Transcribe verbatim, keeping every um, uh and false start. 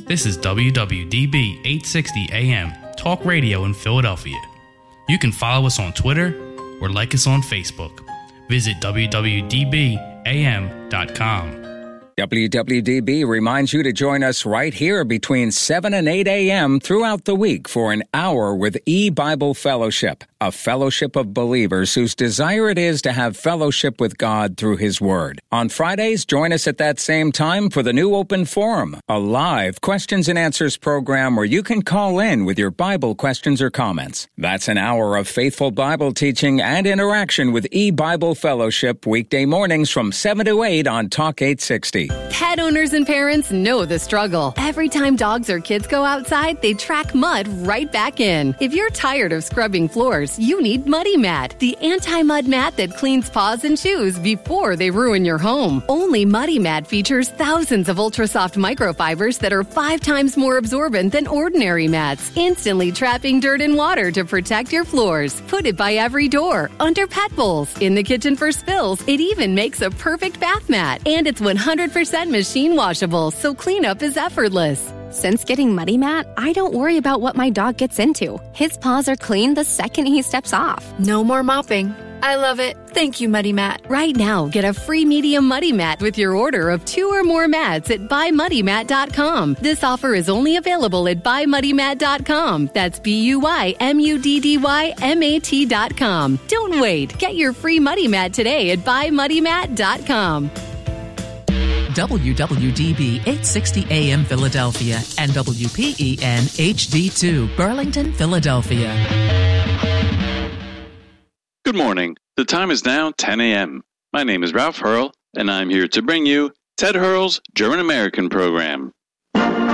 This is W W D B eight sixty A M, Talk Radio in Philadelphia. You can follow us on Twitter or like us on Facebook. Visit w w d b a m dot com. W W D B reminds you to join us right here between seven and eight a.m. throughout the week for an hour with E-Bible Fellowship, a fellowship of believers whose desire it is to have fellowship with God through His Word. On Fridays, join us at that same time for the new Open Forum, a live questions and answers program where you can call in with your Bible questions or comments. That's an hour of faithful Bible teaching and interaction with E-Bible Fellowship weekday mornings from seven to eight on Talk eight sixty. Pet owners and parents know the struggle. Every time dogs or kids go outside, they track mud right back in. If you're tired of scrubbing floors, you need Muddy Mat, the anti-mud mat that cleans paws and shoes before they ruin your home. Only Muddy Mat features thousands of ultra-soft microfibers that are five times more absorbent than ordinary mats, instantly trapping dirt and water to protect your floors. Put it by every door, under pet bowls, in the kitchen for spills. It even makes a perfect bath mat. And it's one hundred percent machine washable, so cleanup is effortless. Since getting Muddy Mat, I don't worry about what my dog gets into. His paws are clean the second he steps off. No more mopping. I love it. Thank you, Muddy Mat. Right now, get a free medium Muddy Mat with your order of two or more mats at buy muddy mat dot com. This offer is only available at buy muddy mat dot com. That's B U Y M U D D Y M A T dot com. Don't wait. Get your free Muddy Mat today at buy muddy mat dot com. W W D B eight sixty A M Philadelphia and W P E N H D two Burlington, Philadelphia. Good morning. The time is now ten a.m. My name is Ralph Hurl, and I'm here to bring you Ted Hurl's German American program.